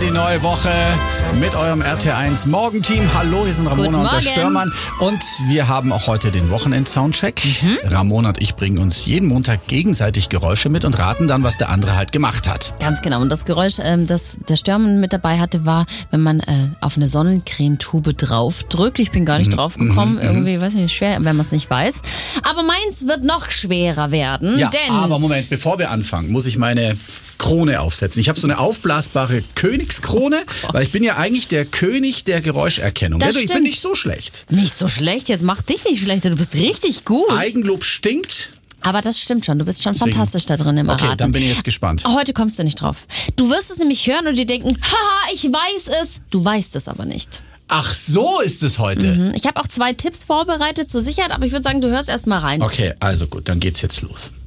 die neue Woche mit eurem RT1 Morgenteam. Hallo, hier sind Ramona und der Störmann. Und wir haben auch heute den Wochenend-Soundcheck. Ramona und ich bringen uns jeden Montag gegenseitig Geräusche mit und raten dann, was der andere halt gemacht hat. Ganz genau. Und das Geräusch, das der Störmann mit dabei hatte, war, wenn man auf eine Sonnencremetube draufdrückt. Ich bin gar nicht drauf gekommen. Irgendwie, weiß nicht, schwer, wenn man es nicht weiß. Aber meins wird noch schwerer werden. Ja, denn aber Moment, bevor wir anfangen, muss ich meine Krone aufsetzen. Ich habe so eine aufblasbare Königskrone, weil ich bin ja eigentlich der König der Geräuscherkennung. Das Also, ich bin stimmt. nicht so schlecht. Nicht so schlecht, jetzt mach dich nicht schlechter, du bist richtig gut. Eigenlob stinkt. Aber das stimmt schon, du bist schon fantastisch da drin im Erraten. Okay, dann bin ich jetzt gespannt. Heute kommst du nicht drauf. Du wirst es nämlich hören und dir denken, haha, ich weiß es. Du weißt es aber nicht. Ach, so ist es heute. Ich habe auch 2 Tipps vorbereitet zur Sicherheit, aber ich würde sagen, du hörst erst mal rein. Okay, also gut, dann geht's jetzt los.